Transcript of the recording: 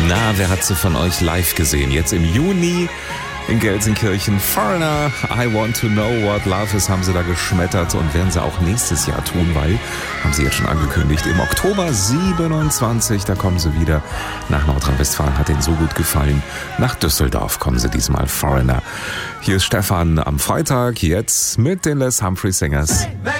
Na, wer hat sie von euch live gesehen? Jetzt im Juni in Gelsenkirchen. Foreigner, I Want to Know What Love Is, haben sie da geschmettert und werden sie auch nächstes Jahr tun, weil, haben sie jetzt schon angekündigt, im Oktober 27, da kommen sie wieder nach Nordrhein-Westfalen, hat denen so gut gefallen. Nach Düsseldorf kommen sie diesmal, Foreigner. Hier ist Stefan am Freitag, jetzt mit den Les Humphrey Singers.